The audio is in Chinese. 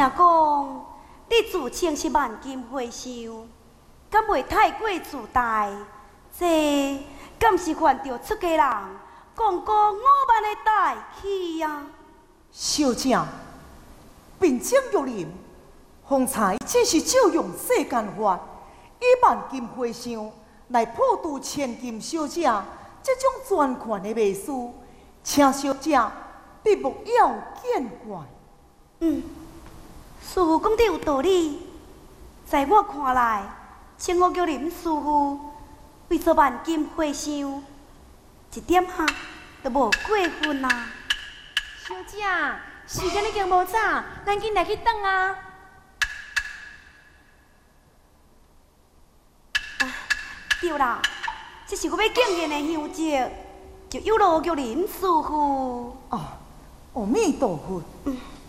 讲你自称是万金回收，敢袂太过自大？这敢是犯着出家人讲过5万的代气呀？ 小姐，并将玉林，方才只是照用世间法，以万金回收来破除千金小姐这种专权的媚事，请小姐必莫要见怪。 师傅讲得有道理，在我看来，请我叫林师傅为做万金回收，一点哈都无过分啊！ 小姐，时间已经无早，咱紧来去等啊！ 对啦，这是我要敬言的香烛，就有劳叫林师傅。 阿弥陀佛。